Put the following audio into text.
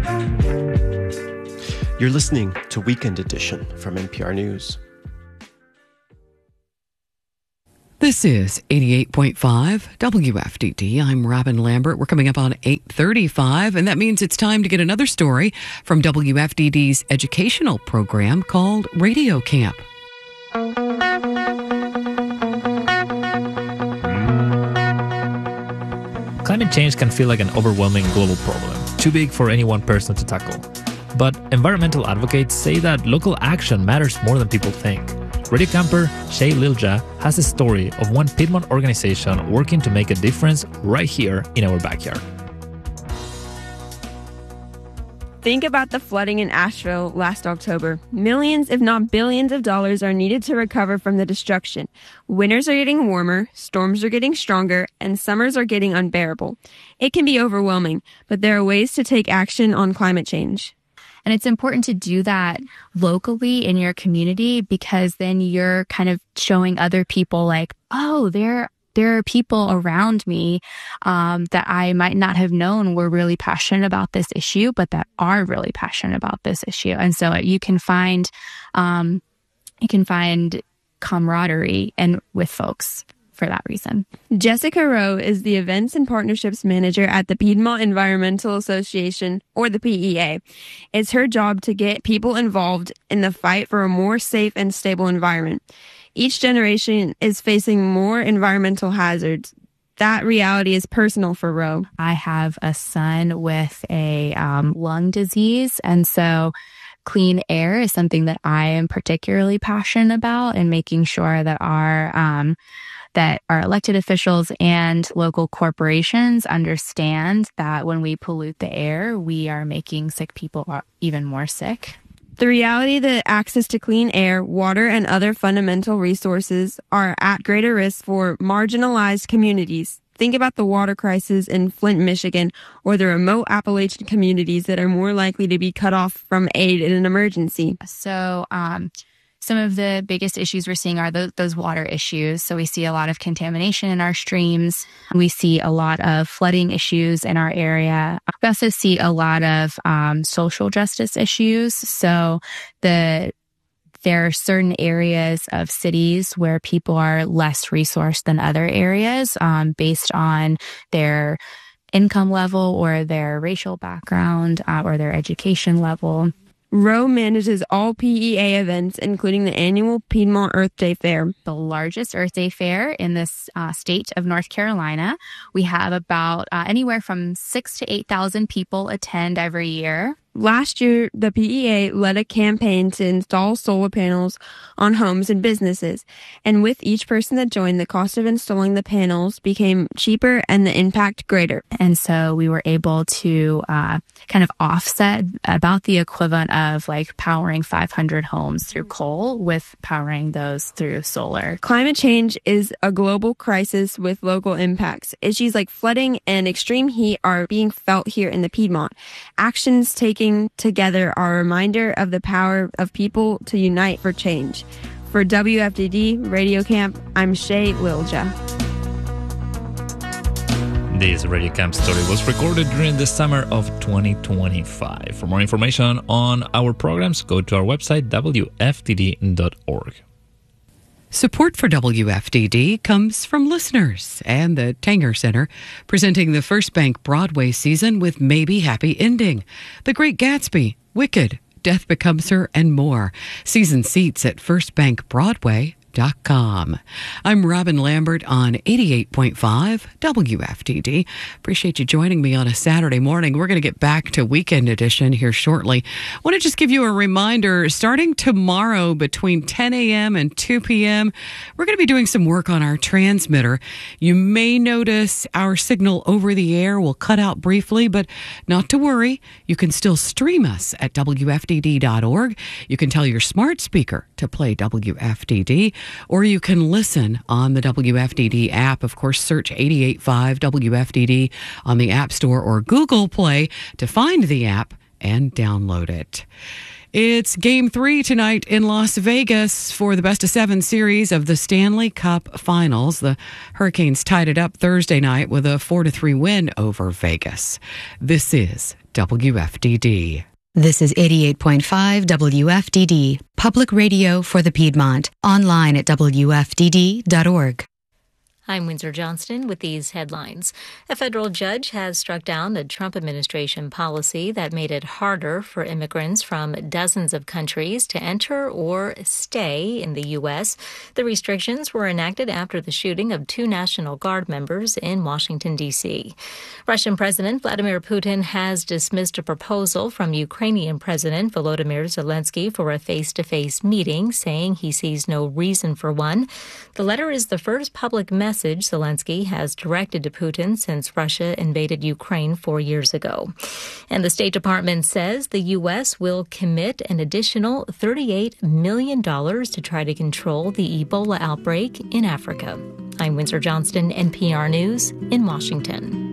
You're listening to Weekend Edition from NPR News. This is 88.5 WFDD. I'm Robin Lambert. We're coming up on 8:35, and that means it's time to get another story from WFDD's educational program called Radio Camp. Climate change can feel like an overwhelming global problem, too big for any one person to tackle. But environmental advocates say that local action matters more than people think. Radio camper Shay Lilja has a story of one Piedmont organization working to make a difference right here in our backyard. Think about the flooding in Asheville last October. Millions, if not billions of dollars are needed to recover from the destruction. Winters are getting warmer, storms are getting stronger, and summers are getting unbearable. It can be overwhelming, but there are ways to take action on climate change. And it's important to do that locally in your community, because then you're kind of showing other people like, oh, there are people around me that I might not have known were really passionate about this issue, but that are really passionate about this issue. And so you can find camaraderie and with folks for that reason. Jessica Rowe is the Events and Partnerships Manager at the Piedmont Environmental Association, or the PEA. It's her job to get people involved in the fight for a more safe and stable environment. Each generation is facing more environmental hazards. That reality is personal for Rowe. I have a son with a lung disease, and so clean air is something that I am particularly passionate about, and making sure that our elected officials and local corporations understand that when we pollute the air, we are making sick people even more sick. The reality that access to clean air, water, and other fundamental resources are at greater risk for marginalized communities. Think about the water crisis in Flint, Michigan, or the remote Appalachian communities that are more likely to be cut off from aid in an emergency. So, some of the biggest issues we're seeing are those water issues. So we see a lot of contamination in our streams. We see a lot of flooding issues in our area. We also see a lot of social justice issues. So there are certain areas of cities where people are less resourced than other areas based on their income level or their racial background or their education level. Rowe manages all PEA events, including the annual Piedmont Earth Day Fair. The largest Earth Day Fair in this state of North Carolina. We have about anywhere from 6,000 to 8,000 people attend every year. Last year, the PEA led a campaign to install solar panels on homes and businesses. And with each person that joined, the cost of installing the panels became cheaper and the impact greater. And so we were able to kind of offset about the equivalent of like powering 500 homes through coal with powering those through solar. Climate change is a global crisis with local impacts. Issues like flooding and extreme heat are being felt here in the Piedmont. Actions taken together are a reminder of the power of people to unite for change. For WFDD Radio Camp, I'm Shay Lilja. This Radio Camp story was recorded during the summer of 2025. For more information on our programs, go to our website, wfdd.org. Support for WFDD comes from listeners and the Tanger Center, presenting the First Bank Broadway season with Maybe Happy Ending, The Great Gatsby, Wicked, Death Becomes Her, and more. Season seats at firstbankbroadway.com. I'm Robin Lambert on 88.5 WFDD. Appreciate you joining me on a Saturday morning. We're going to get back to Weekend Edition here shortly. I want to just give you a reminder, starting tomorrow between 10 a.m. and 2 p.m., we're going to be doing some work on our transmitter. You may notice our signal over the air will cut out briefly, but not to worry. You can still stream us at WFDD.org. You can tell your smart speaker to play WFDD. Or you can listen on the WFDD app. Of course, search 88.5 WFDD on the App Store or Google Play to find the app and download it. It's Game 3 tonight in Las Vegas for the best-of-7 series of the Stanley Cup Finals. The Hurricanes tied it up Thursday night with a 4-3 win over Vegas. This is WFDD. This is 88.5 WFDD, public radio for the Piedmont, online at WFDD.org. I'm Windsor Johnston with these headlines. A federal judge has struck down a Trump administration policy that made it harder for immigrants from dozens of countries to enter or stay in the U.S. The restrictions were enacted after the shooting of 2 National Guard members in Washington, D.C. Russian President Vladimir Putin has dismissed a proposal from Ukrainian President Volodymyr Zelensky for a face-to-face meeting, saying he sees no reason for one. The letter is the first public message Zelensky has directed to Putin since Russia invaded Ukraine 4 years ago. And the State Department says the U.S. will commit an additional $38 million to try to control the Ebola outbreak in Africa. I'm Windsor Johnston, NPR News in Washington.